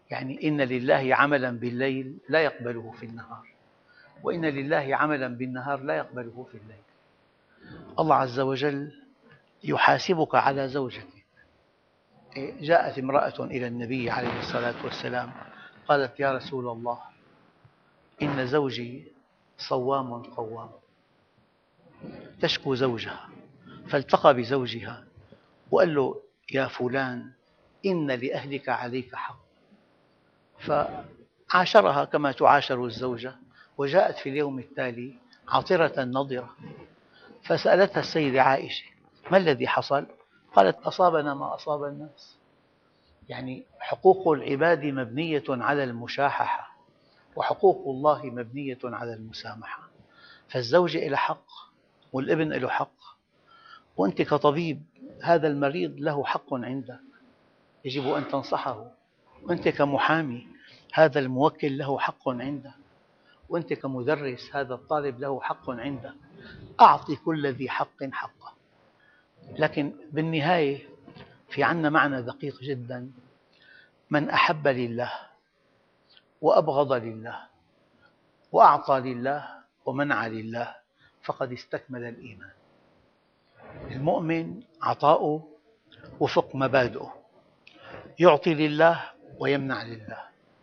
يعني إن لله عملا بالليل لا يقبله في النهار، وإن لله عملا بالنهار لا يقبله في الليل. الله عز وجل يحاسبك على زوجك. جاءت امرأة إلى النبي عليه الصلاة والسلام قالت: يا رسول الله، إن زوجي صوام قوام. تشكو زوجها، فالتقى بزوجها وقال له: يا فلان، إن لأهلك عليك حق. فعاشرها كما تعاشر الزوجة، وجاءت في اليوم التالي عطرة نضرة، فسألتها السيدة عائشة: ما الذي حصل؟ قالت: أصابنا ما أصاب الناس. يعني حقوق العباد مبنية على المشاححة، وحقوق الله مبنية على المسامحة. فالزوجة لها حق، والابن له حق، وأنت كطبيب هذا المريض له حق عندك يجب أن تنصحه، وأنت كمحامي هذا الموكل له حق عندك، وأنت كمدرس هذا الطالب له حق عندك. أعط كل ذي حق حقه. لكن بالنهاية في عندنا معنى دقيق جدا: من أحب لله وأبغض لله وأعطى لله ومنع لله فقد استكمل الإيمان. المؤمن عطاؤه وفق مبادئه، يعطي لله ويمنع لله،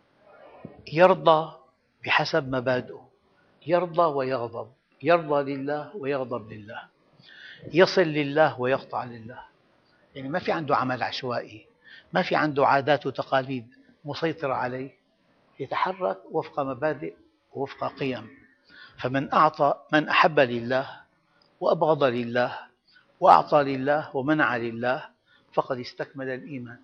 يرضى بحسب مبادئه، يرضى ويغضب، يرضى لله ويغضب لله، يصل لله ويقطع لله. يعني ما في عنده عمل عشوائي، ما في عنده عادات وتقاليد مسيطرة عليه، يتحرك وفق مبادئ ووفق قيم. فمن من أحب لله وأبغض لله وأعطى لله ومنع لله فقد استكمل الإيمان.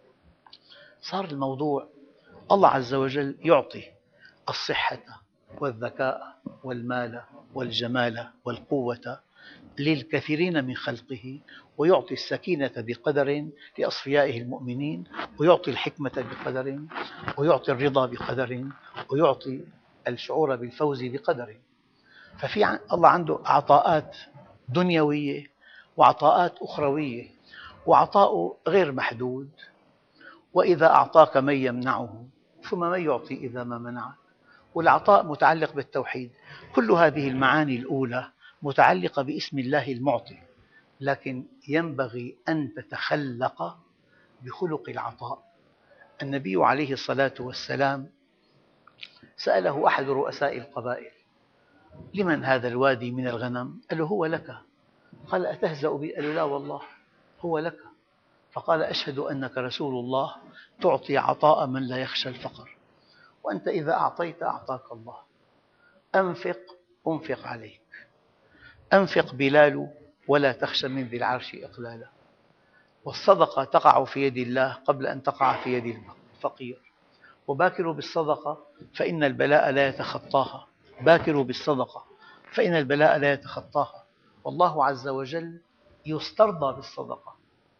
صار الموضوع الله عز وجل يعطي الصحة والذكاء والمال والجمال والقوة للكثيرين من خلقه، ويعطي السكينة بقدر لأصفيائه المؤمنين، ويعطي الحكمة بقدر، ويعطي الرضا بقدر، ويعطي الشعور بالفوز بقدر. الله عنده عطاءات دنيوية وعطاءات أخروية، وعطاؤه غير محدود. وإذا أعطاك من يمنعه، ثم من يعطي إذا ما منعك. والعطاء متعلق بالتوحيد. كل هذه المعاني الأولى متعلقة باسم الله المعطي، لكن ينبغي أن تتخلق بخلق العطاء. النبي عليه الصلاة والسلام سأله أحد رؤساء القبائل: لمن هذا الوادي من الغنم؟ قال له: هو لك. قال: أتهزأ بي؟ قال له: لا والله هو لك. فقال: أشهد أنك رسول الله تعطي عطاء من لا يخشى الفقر، وأنت إذا أعطيت أعطاك الله. أنفق أنفق عليك، أنفق بلال ولا تخشى من ذي العرش إقلالا. والصدقة تقع في يد الله قبل أن تقع في يد الفقير. وباكروا بالصدقة فإن البلاء لا يتخطاها، باكروا بالصدقة فإن البلاء لا يتخطاها. والله عز وجل يسترضى بالصدقة.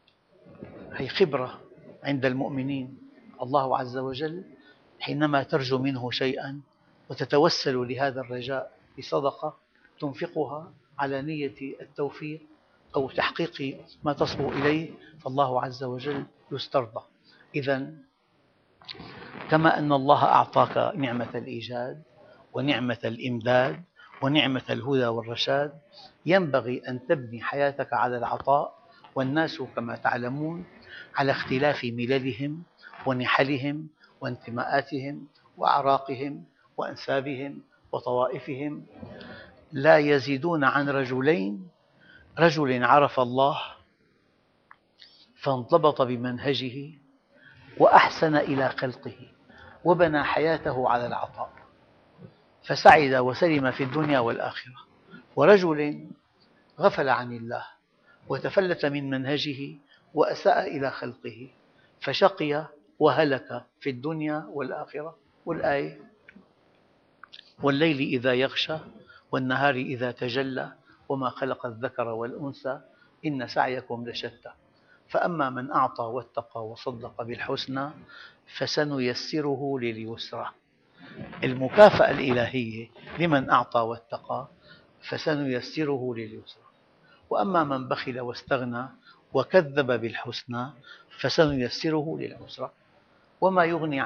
هذه خبرة عند المؤمنين. الله عز وجل حينما ترجو منه شيئا وتتوسل لهذا الرجاء بصدقة تنفقها على نية التوفيق أو تحقيق ما تصبو إليه، فالله عز وجل يسترضى. إذن كما أن الله أعطاك نعمة الإيجاد ونعمة الإمداد ونعمة الهدى والرشاد، ينبغي أن تبني حياتك على العطاء. والناس كما تعلمون على اختلاف مللهم ونحلهم وانتماءاتهم وأعراقهم وأنسابهم وطوائفهم، لا يزيدون عن رجلين: رجل عرف الله فانضبط بمنهجه وأحسن إلى خلقه وبنى حياته على العطاء فسعد وسلم في الدنيا والآخرة. ورجل غفل عن الله وتفلت من منهجه وأساء إلى خلقه فشقي وهلك في الدنيا والآخرة. والآية: والليل إذا يغشى والنهار إذا تجلى وما خلق الذكر والأنثى إن سعيكم لشتى. فأما من أعطى واتقى وصدق بالحسنى فسنيسره لليسرى. المكافأة الإلهية لمن أعطى واتقى: فسنيسره لليسرى. وأما من بخل واستغنى وكذب بالحسنى فسنيسره للعسرى. وما يغني